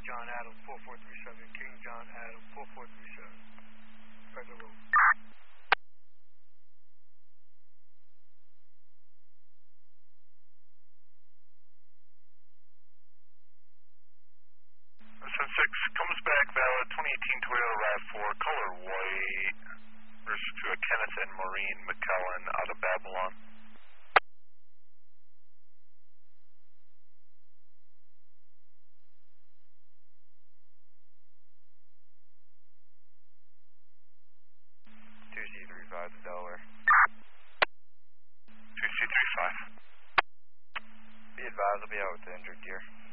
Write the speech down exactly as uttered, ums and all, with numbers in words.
John Adam, four four three seven, King John Adam, four four three seven. Spread the road. Sun six comes back valid, twenty eighteen Toyota RAV four, color white, versus to a Kenneth and Maureen McKellen out of Babylon. two C three five to Delaware. two C three five. Be advised, I'll be out with the injured gear.